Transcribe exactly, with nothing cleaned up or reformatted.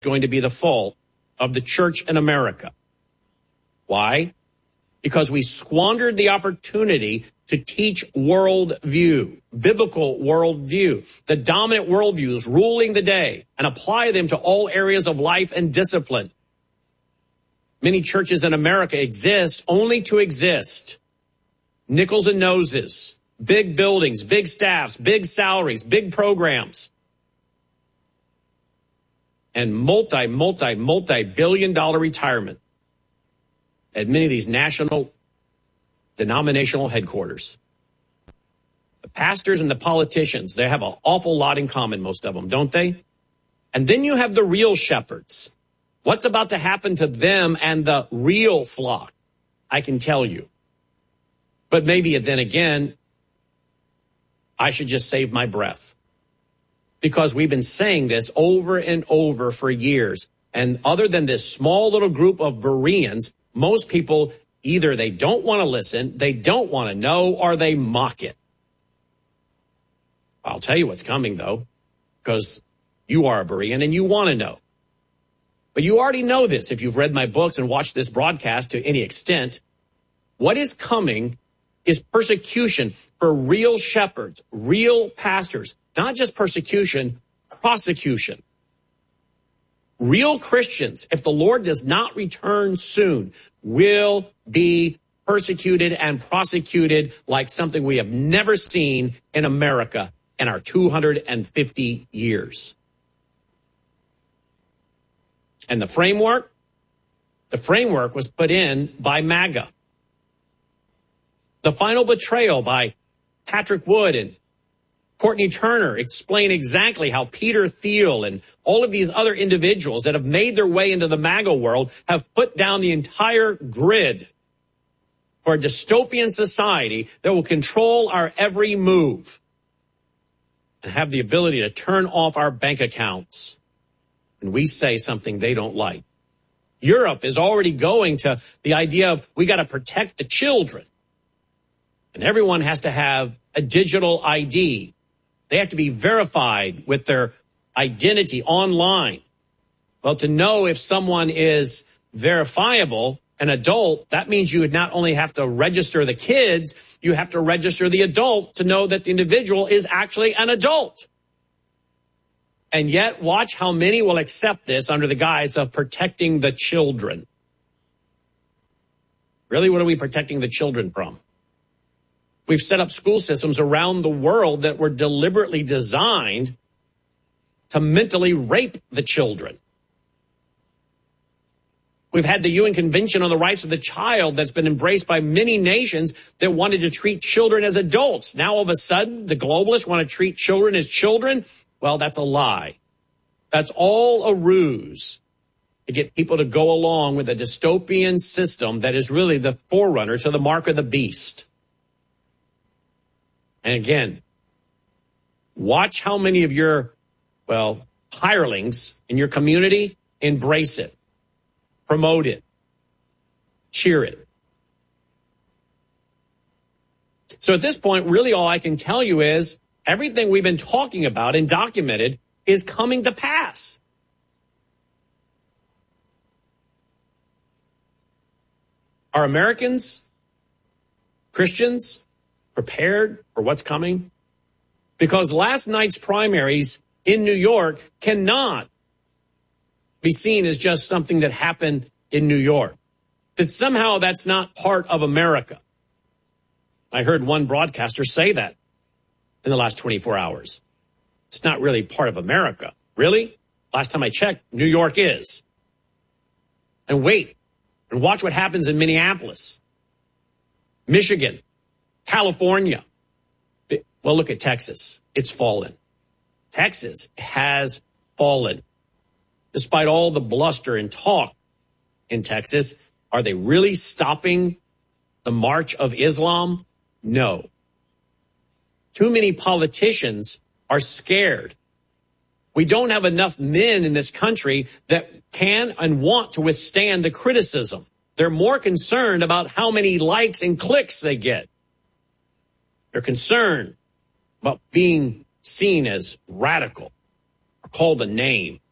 going to be the fault of the church in America. Why? Because we squandered the opportunity to teach worldview, biblical worldview, the dominant worldviews ruling the day, and apply them to all areas of life and discipline. Many churches in America exist only to exist. Nickels and noses, big buildings, big staffs, big salaries, big programs, and multi, multi, multi-billion dollar retirement at many of these national denominational headquarters. The pastors and the politicians, they have an awful lot in common, most of them, don't they? And then you have the real shepherds. What's about to happen to them and the real flock? I can tell you. But maybe then again, I should just save my breath. Because we've been saying this over and over for years. And other than this small little group of Bereans, most people, either they don't want to listen, they don't want to know, or they mock it. I'll tell you what's coming, though, because you are a Berean and you want to know. But you already know this if you've read my books and watched this broadcast to any extent. What is coming is persecution for real shepherds, real pastors, not just persecution, prosecution. Real Christians, if the Lord does not return soon, will be persecuted and prosecuted like something we have never seen in America in our two hundred fifty years. And the framework, the framework was put in by MAGA. The final betrayal by Patrick Wood and Courtney Turner explain exactly how Peter Thiel and all of these other individuals that have made their way into the MAGA world have put down the entire grid for a dystopian society that will control our every move and have the ability to turn off our bank accounts when we say something they don't like. Europe is already going to the idea of we got to protect the children. And everyone has to have a digital I D. They have to be verified with their identity online. Well, to know if someone is verifiable, an adult, that means you would not only have to register the kids, you have to register the adult to know that the individual is actually an adult. And yet, watch how many will accept this under the guise of protecting the children. Really, what are we protecting the children from? We've set up school systems around the world that were deliberately designed to mentally rape the children. We've had the U N Convention on the Rights of the Child that's been embraced by many nations that wanted to treat children as adults. Now, all of a sudden, the globalists want to treat children as children. Well, that's a lie. That's all a ruse to get people to go along with a dystopian system that is really the forerunner to the mark of the beast. And again, watch how many of your, well, hirelings in your community embrace it, promote it, cheer it. So at this point, really all I can tell you is everything we've been talking about and documented is coming to pass. Are Americans, Christians, prepared for what's coming? Because last night's primaries in New York cannot be seen as just something that happened in New York. That somehow that's not part of America. I heard one broadcaster say that in the last twenty-four hours. It's not really part of America. Really? Last time I checked, New York is. And wait, and watch what happens in Minneapolis, Michigan, California. Well, look at Texas. It's fallen. Texas has fallen. Despite all the bluster and talk in Texas, are they really stopping the march of Islam? No. Too many politicians are scared. We don't have enough men in this country that can and want to withstand the criticism. They're more concerned about how many likes and clicks they get. They're concerned about being seen as radical or called a name.